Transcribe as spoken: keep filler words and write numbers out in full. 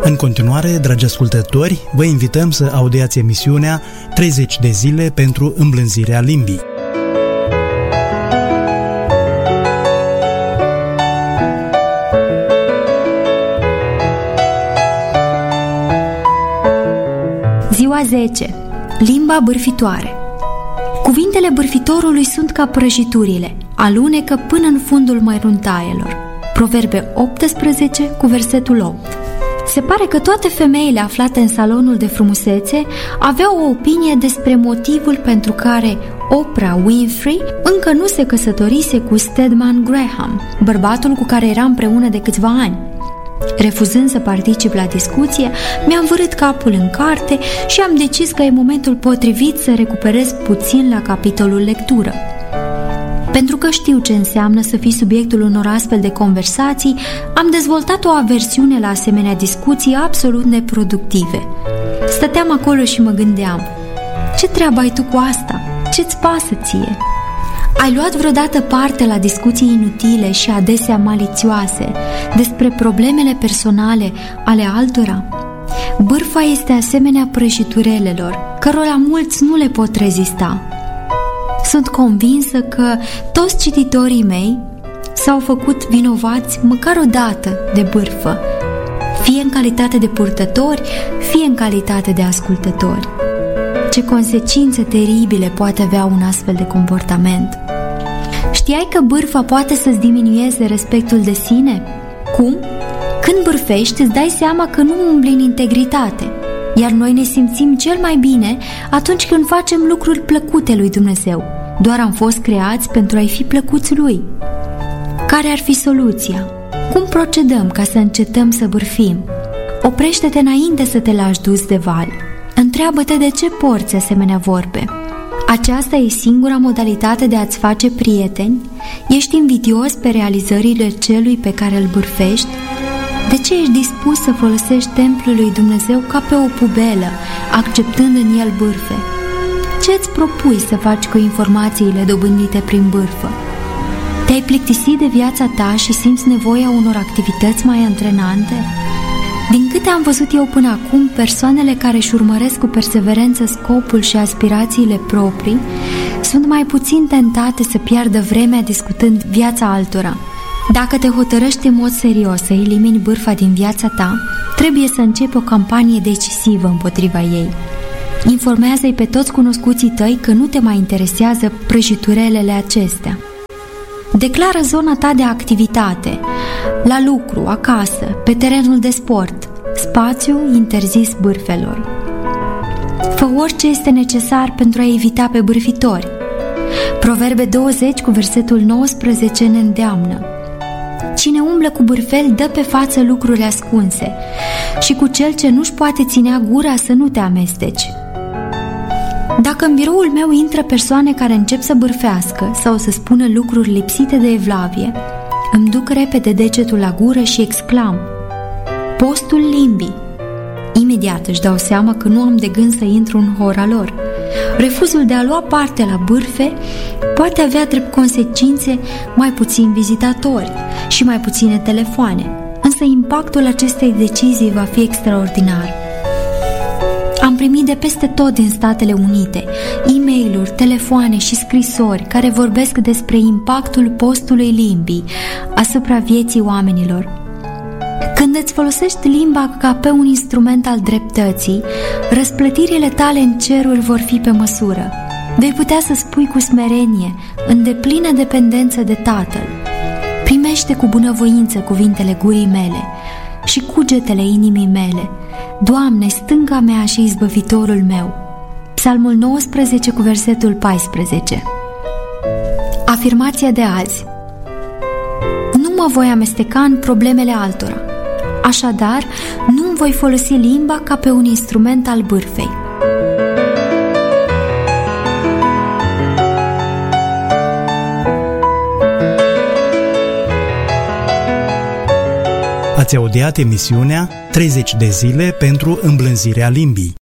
În continuare, dragi ascultători, vă invităm să audiați emisiunea treizeci de zile pentru îmblânzirea limbii. Ziua zece. Limba bârfitoare. Cuvintele bârfitorului sunt ca prăjiturile, alunecă până în fundul măruntaielor. Proverbe optsprezece cu versetul opt. Se pare că toate femeile aflate în salonul de frumusețe aveau o opinie despre motivul pentru care Oprah Winfrey încă nu se căsătorise cu Stedman Graham, bărbatul cu care era împreună de câțiva ani. Refuzând să particip la discuție, mi-am vârât capul în carte și am decis că e momentul potrivit să recuperez puțin la capitolul lectură. Pentru că știu ce înseamnă să fii subiectul unor astfel de conversații, am dezvoltat o aversiune la asemenea discuții absolut neproductive. Stăteam acolo și mă gândeam: ce treabă ai tu cu asta? Ce-ți pasă ție? Ai luat vreodată parte la discuții inutile și adesea malițioase despre problemele personale ale altora? Bârfa este asemenea prăjiturelelor, cărora mulți nu le pot rezista. Sunt convinsă că toți cititorii mei s-au făcut vinovați măcar o dată de bârfă, fie în calitate de purtători, fie în calitate de ascultători. Ce consecințe teribile poate avea un astfel de comportament? Știai că bârfa poate să-ți diminueze respectul de sine? Cum? Când bârfești, îți dai seama că nu umbli în integritate, iar noi ne simțim cel mai bine atunci când facem lucruri plăcute lui Dumnezeu. Doar am fost creați pentru a-i fi plăcuți Lui. Care ar fi soluția? Cum procedăm ca să încetăm să bârfim? Oprește-te înainte să te lași dus de val. Întreabă-te de ce porți asemenea vorbe. Aceasta e singura modalitate de a-ți face prieteni? Ești invidios pe realizările celui pe care îl bârfești? De ce ești dispus să folosești templul lui Dumnezeu ca pe o pubelă, acceptând în el bârfe? Ce îți propui să faci cu informațiile dobândite prin bârfă? Te-ai plictisit de viața ta și simți nevoia unor activități mai antrenante? Din câte am văzut eu până acum, persoanele care își urmăresc cu perseverență scopul și aspirațiile proprii sunt mai puțin tentate să piardă vremea discutând viața altora. Dacă te hotărăști în mod serios să elimini bârfa din viața ta, trebuie să începi o campanie decisivă împotriva ei. Informează-i pe toți cunoscuții tăi că nu te mai interesează prăjiturelele acestea. Declară zona ta de activitate, la lucru, acasă, pe terenul de sport, spațiu interzis bârfelor. Fă orice este necesar pentru a evita pe bârfitori. Proverbe douăzeci cu versetul nouăsprezece ne îndeamnă: cine umblă cu bârfel dă pe față lucruri ascunse și cu cel ce nu-și poate ținea gura să nu te amesteci. Dacă în biroul meu intră persoane care încep să bârfească sau să spună lucruri lipsite de evlavie, îmi duc repede degetul la gură și exclam: postul limbii. Imediat își dau seama că nu am de gând să intru în hora lor. Refuzul de a lua parte la bârfe poate avea drept consecințe mai puțini vizitatori și mai puține telefoane, însă impactul acestei decizii va fi extraordinar. Am primit de peste tot din Statele Unite e-mail-uri, telefoane și scrisori care vorbesc despre impactul postului limbii asupra vieții oamenilor. Când îți folosești limba ca pe un instrument al dreptății, răsplătirile tale în ceruri vor fi pe măsură. Vei putea să spui cu smerenie, în deplină dependență de Tatăl: primește cu bunăvoință cuvintele gurii mele și cugetele inimii mele, Doamne, stânga mea și izbăvitorul meu. Psalmul nouăsprezece cu versetul paisprezece. Afirmația de azi: nu mă voi amesteca în problemele altora. Așadar, nu îmi voi folosi limba ca pe un instrument al bârfei. Ați audiat emisiunea treizeci de zile pentru îmblânzirea limbii.